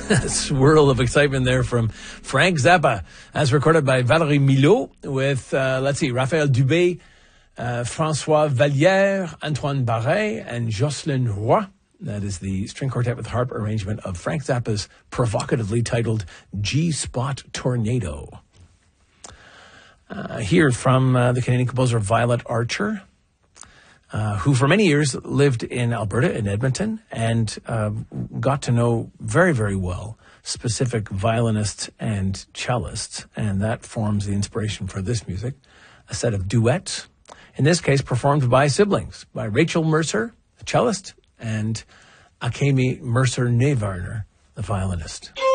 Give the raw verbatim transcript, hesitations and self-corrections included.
Swirl of excitement there from Frank Zappa, as recorded by Valérie Milhaud with, uh, let's see, Raphaël Dubé, uh, François Vallière, Antoine Barret, and Jocelyn Roy. That is the string quartet with harp arrangement of Frank Zappa's provocatively titled G-Spot Tornado. Uh, here from uh, the Canadian composer Violet Archer, uh, who for many years lived in Alberta, in Edmonton, and uh, got to know very, very well specific violinists and cellists, and that forms the inspiration for this music, a set of duets, in this case performed by siblings, by Rachel Mercer, the cellist, and Akemi Mercer-Nevarner, the violinist.